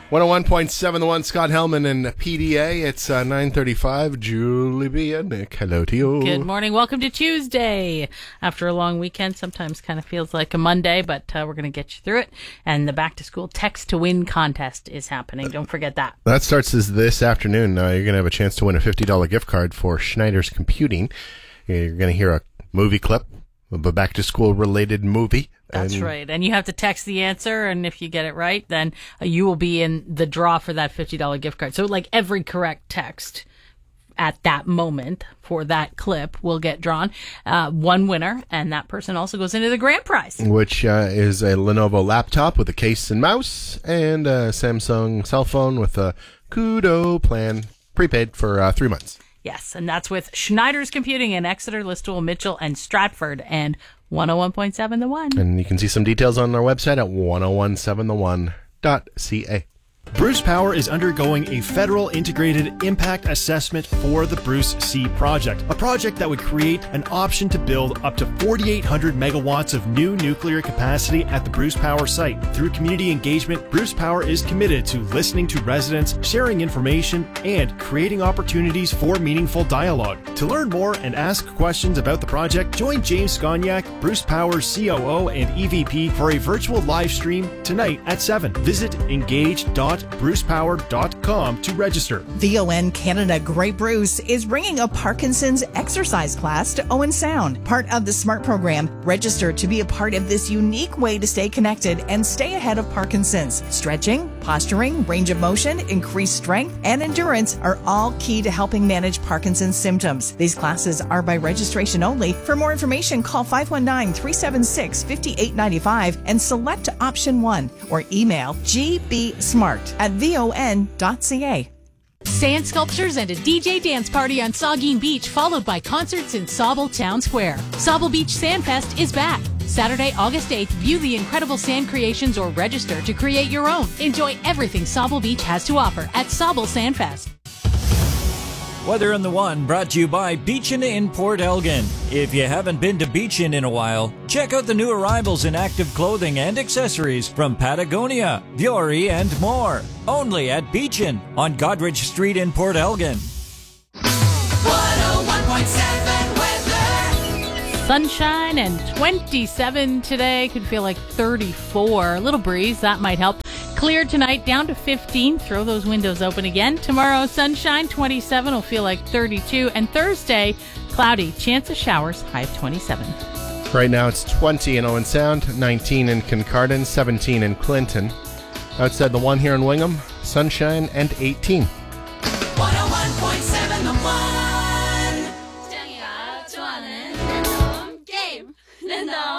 101.7 The One, Scott Hellman and PDA. It's 9:35. Julie B. and Nick, hello to you. Good morning. Welcome to Tuesday. After a long weekend, sometimes kind of feels like a Monday, but we're going to get you through it. And the Back to School Text to Win contest is happening. Don't forget that. That starts this afternoon. You're going to have a chance to win a $50 gift card for Schneider's Computing. You're going to hear a movie clip of a Back to School related movie. That's right. And you have to text the answer, and if you get it right, then you will be in the draw for that $50 gift card. So, like, every correct text at that moment for that clip will get drawn. One winner, and that person also goes into the grand prize. Which is a Lenovo laptop with a case and mouse, and a Samsung cell phone with a Kudo plan, prepaid for 3 months. Yes, and that's with Schneider's Computing in Exeter, Listowel, Mitchell, and Stratford, and 101.7 The One. And you can see some details on our website at 1017thone.ca. Bruce Power is undergoing a federal integrated impact assessment for the Bruce C project, a project that would create an option to build up to 4,800 megawatts of new nuclear capacity at the Bruce Power site. Through community engagement, Bruce Power is committed to listening to residents, sharing information, and creating opportunities for meaningful dialogue. To learn more and ask questions about the project, join James Sconiak, Bruce Power's COO and EVP, for a virtual live stream tonight at 7. Visit engage.brucepower.com to register. VON Canada Grey Bruce is bringing a Parkinson's exercise class to Owen Sound. Part of the SMART program, register to be a part of this unique way to stay connected and stay ahead of Parkinson's. Stretching, posturing, range of motion, increased strength, and endurance are all key to helping manage Parkinson's symptoms. These classes are by registration only. For more information, call 519-376-5895 and select option 1 or email gbsmart@von.ca. Sand sculptures and a DJ dance party on Saugeen Beach, followed by concerts in Sauble Town Square. Sauble Beach Sandfest is back. Saturday, August 8th, view the incredible sand creations or register to create your own. Enjoy everything Sauble Beach has to offer at Sauble Sandfest. Weather on the One brought to you by Beachin in Port Elgin. If you haven't been to Beachin in a while, check out the new arrivals in active clothing and accessories from Patagonia, Vuori, and more. Only at Beachin on Godrich Street in Port Elgin. 101.7 weather. Sunshine and 27 today. Could feel like 34. A little breeze, that might help. Clear tonight, down to 15. Throw those windows open again. Tomorrow, sunshine, 27. Will feel like 32. And Thursday, cloudy. Chance of showers, high of 27. Right now it's 20 in Owen Sound, 19 in Kincardine, 17 in Clinton. Outside the One here in Wingham, sunshine and 18. 101.7 The One.